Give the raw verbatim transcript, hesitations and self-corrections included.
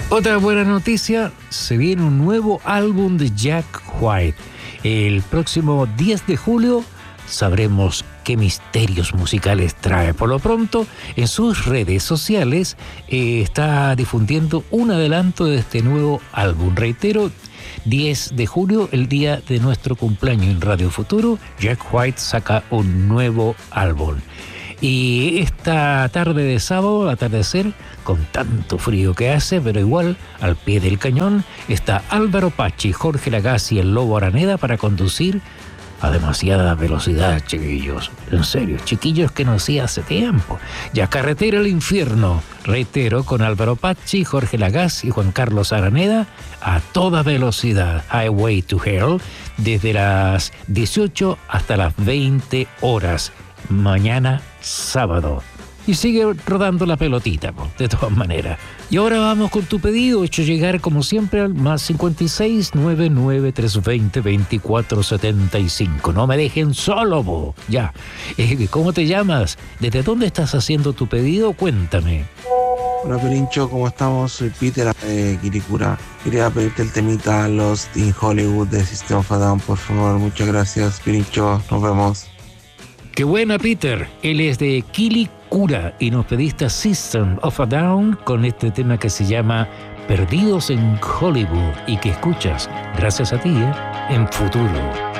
Otra buena noticia, se viene un nuevo álbum de Jack White. El próximo diez de julio sabremos qué misterios musicales trae. Por lo pronto, en sus redes sociales eh, está difundiendo un adelanto de este nuevo álbum. Reitero, diez de julio, el día de nuestro cumpleaños en Radio Futuro, Jack White saca un nuevo álbum. Y esta tarde de sábado, al atardecer, con tanto frío que hace, pero igual, al pie del cañón, está Álvaro Pachi, Jorge Lagasse y el Lobo Araneda para conducir a demasiada velocidad, chiquillos. En serio, chiquillos que no hacía hace tiempo. Ya Carretera al Infierno, reitero, con Álvaro Pachi, Jorge Lagasse y Juan Carlos Araneda, a toda velocidad. Highway to Hell, desde las dieciocho hasta las veinte horas. Mañana sábado. Y sigue rodando la pelotita, de todas maneras. Y ahora vamos con tu pedido, hecho llegar como siempre al más cincuenta y seis, noventa y nueve, trescientos veinte, veinticuatro setenta y cinco. No me dejen solo, bo. Ya. Eh, ¿Cómo te llamas? ¿Desde dónde estás haciendo tu pedido? Cuéntame. Hola Pirincho, ¿cómo estamos? Soy Peter de Quiricura. Quería pedirte el temita Lost in Hollywood de System of a Down, por favor. Muchas gracias, Pirincho. Nos vemos. Qué buena, Peter. Él es de Quilicura y nos pediste a System of a Down con este tema que se llama Perdidos en Hollywood y que escuchas, gracias a ti, ¿eh? en Futuro.